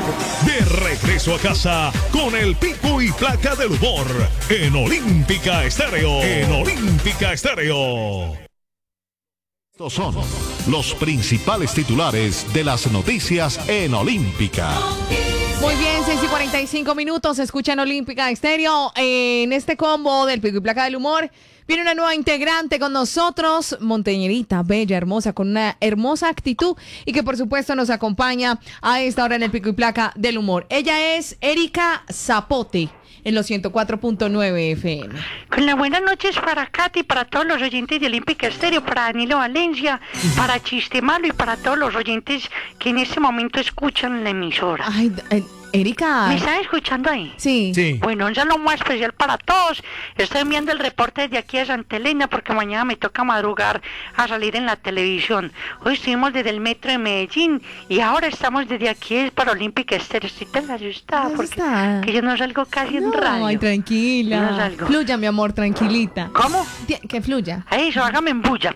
De regreso a casa con el pico y placa del humor en Olímpica Estéreo. En Olímpica Estéreo. Estos son los principales titulares de las noticias en Olímpica. Muy bien, 6:45. Escuchan Olímpica Estéreo. En este combo del pico y placa del humor viene una nueva integrante con nosotros, monteñerita, bella, hermosa, con una hermosa actitud y que por supuesto nos acompaña a esta hora en el pico y placa del humor. Ella es Erika Zapote en los 104.9 FM. Con las buenas noches para Katy, para todos los oyentes de Olímpica Estéreo, para Danilo Valencia, para Chiste Malo y para todos los oyentes que en este momento escuchan la emisora. Ay, Erika. ¿Me están escuchando ahí? Sí. Bueno, un saludo muy especial para todos. Estoy enviando el reporte desde aquí de Santa Elena porque mañana me toca madrugar a salir en la televisión. Hoy estuvimos desde el metro de Medellín y ahora estamos desde aquí para Olímpica Estéreo. Estoy tan asustada porque que yo no salgo casi en radio. Ay, tranquila. Yo no salgo. Fluya, mi amor, tranquilita. ¿Cómo? Que fluya. Eso, hágame en bulla.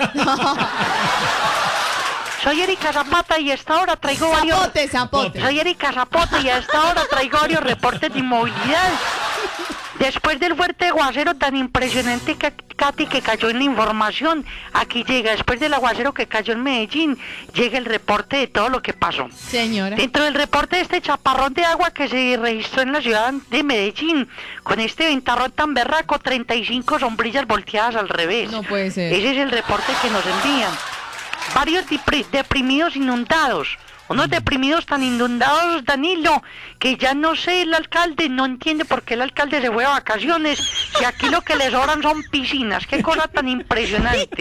Soy Erika Zapata y a esta hora traigo Zapote. Soy Erika Zapata y a esta hora traigo varios reportes de inmovilidad. Después del fuerte aguacero tan impresionante, Katy, que cayó en la información, aquí llega, después del aguacero que cayó en Medellín, llega el reporte de todo lo que pasó. Señora. Dentro del reporte de este chaparrón de agua que se registró en la ciudad de Medellín, con este ventarrón tan berraco, 35 sombrillas volteadas al revés. No puede ser. Ese es el reporte que nos envían. Varios deprimidos inundados. Unos deprimidos tan inundados, Danilo, que ya no sé, el alcalde no entiende por qué el alcalde se fue a vacaciones, y aquí lo que les sobran son piscinas. Qué cosa tan impresionante.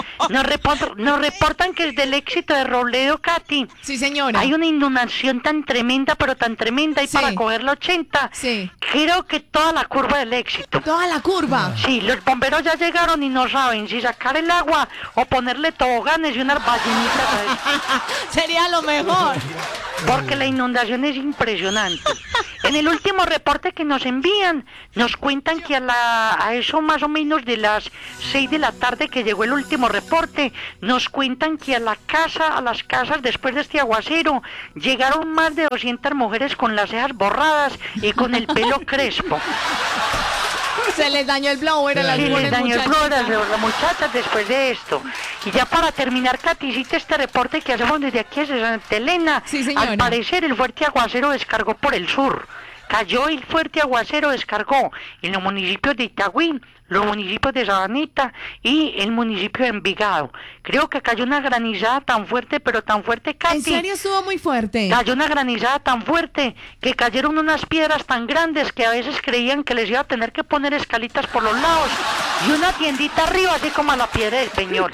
Nos reportan que desde el éxito de Robledo, Katy. Sí, señora. Hay una inundación tan tremenda, pero tan tremenda, y sí. para coger la 80, sí. creo que toda la curva del éxito. Toda la curva. Sí, los bomberos ya llegaron y no saben si sacar el agua o ponerle toboganes y unas ballenitas. Sería lo mejor. Porque la inundación es impresionante. En el último reporte que nos envían, nos cuentan que a eso más o menos de las 6 de la tarde que llegó el último reporte, nos cuentan que a las casas después de este aguacero, llegaron más de 200 mujeres con las cejas borradas y con el pelo crespo. Se les dañó el blower a las muchachas. Se les dañó el blower a las muchachas después de esto. Y ya para terminar, Katicita, este reporte que hacemos desde aquí desde Santa Elena, sí, señora. Al parecer el fuerte aguacero descargó por el sur. Cayó el fuerte aguacero, descargó en los municipios de Itagüí, los municipios de Sabaneta y el municipio de Envigado. Creo que cayó una granizada tan fuerte, pero tan fuerte, Katy. ¿En serio estuvo muy fuerte? Cayó una granizada tan fuerte que cayeron unas piedras tan grandes que a veces creían que les iba a tener que poner escalitas por los lados y una tiendita arriba, así como a la piedra del Peñol.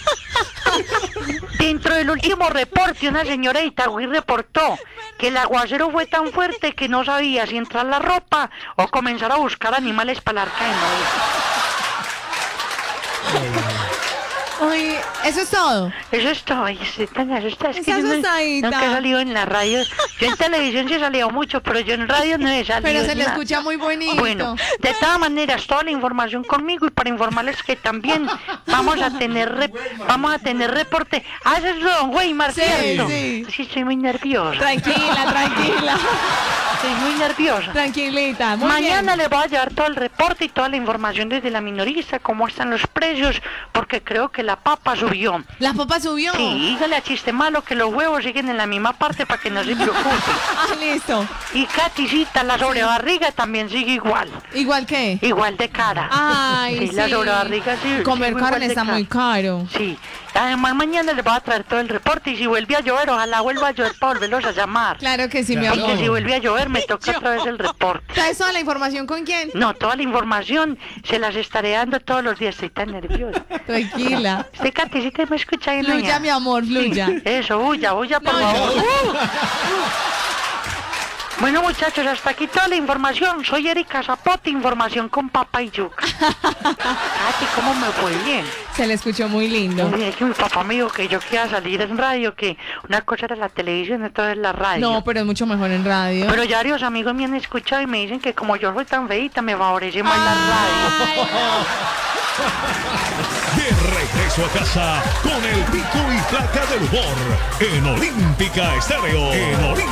Dentro del último reporte, una señora de Itagüí reportó que el aguacero fue tan fuerte que no sabía si entrar la ropa o comenzar a buscar animales para el arca de Noé. Uy, ¿eso es todo? Eso es todo. Ay, estoy tan asustada. Es que yo nunca he salido en la radio. Yo en televisión sí he salido mucho, pero yo en radio no he salido. Pero se le escucha muy bonito. Bueno, de todas maneras, toda la información conmigo y para informarles que también vamos a tener reporte. Ah, eso es don Weimar, ¿cierto? Sí. Sí, estoy muy nerviosa. Tranquila. Estoy muy nerviosa. Tranquilita. Mañana les voy a llevar todo el reporte y toda la información desde la minorista, cómo están los precios, porque creo que la papa subió. ¿La papa subió? Sí, dígale a Chiste Malo que los huevos siguen en la misma parte para que no se preocupe. Ah, listo. Y Katicita, la sobrebarriga también sigue igual. ¿Igual qué? Igual de cara. Ay, sí. La sobrebarriga sí. Comer sí, carne está muy caro. Sí. Además, mañana les voy a traer todo el reporte y si vuelve a llover, ojalá vuelva a llover para volverlos a llamar. Claro que sí, mi amor. Porque si vuelve a llover, me toca otra vez el reporte. ¿Sabes toda la información con quién? No, toda la información se las estaré dando todos los días. Estoy tan nerviosa. Tranquila. Usted, Katicita, me escucha ahí. Fluya, mi amor, fluya. Sí, eso, huya, por favor. Bueno, muchachos, hasta aquí toda la información. Soy Erika Zapote, información con papa y yuca. Katy, ¿cómo me fue bien? Se le escuchó muy lindo. Muy bien, que mi papá me dijo que yo quería salir en radio, que una cosa era la televisión y otra es la radio. No, pero es mucho mejor en radio. Pero ya varios amigos me han escuchado y me dicen que como yo soy tan feita, me favorece más la radio. De regreso a casa con el pico y placa del humor en Olímpica Estéreo.